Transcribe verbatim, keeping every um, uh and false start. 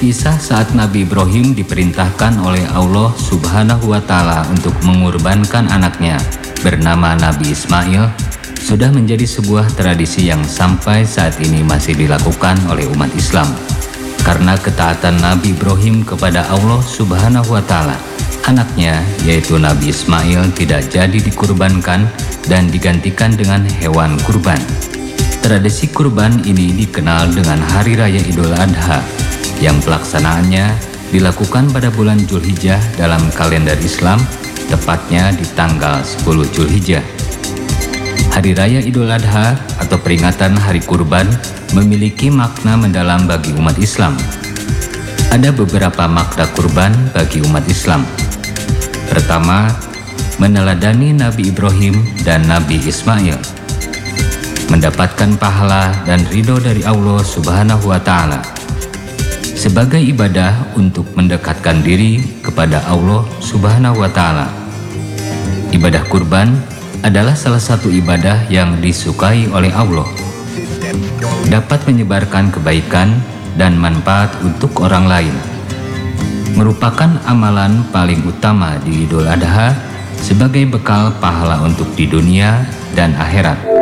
Kisah saat Nabi Ibrahim diperintahkan oleh Allah Subhanahu wa Ta'ala untuk mengorbankan anaknya bernama Nabi Ismail sudah menjadi sebuah tradisi yang sampai saat ini masih dilakukan oleh umat Islam. Karena ketaatan Nabi Ibrahim kepada Allah Subhanahu wa Ta'ala, anaknya yaitu Nabi Ismail tidak jadi dikurbankan dan digantikan dengan hewan kurban. Tradisi kurban ini dikenal dengan Hari Raya Idul Adha yang pelaksanaannya dilakukan pada bulan Zulhijjah dalam kalender Islam, tepatnya di tanggal sepuluh Zulhijjah. Hari Raya Idul Adha atau peringatan Hari Kurban memiliki makna mendalam bagi umat Islam. Ada beberapa makna kurban bagi umat Islam. Pertama, meneladani Nabi Ibrahim dan Nabi Ismail, mendapatkan pahala dan ridho dari Allah Subhanahu wa Ta'ala sebagai ibadah untuk mendekatkan diri kepada Allah Subhanahu wa Ta'ala. Ibadah kurban adalah salah satu ibadah yang disukai oleh Allah, dapat menyebarkan kebaikan dan manfaat untuk orang lain, merupakan amalan paling utama di Idul Adha sebagai bekal pahala untuk di dunia dan akhirat.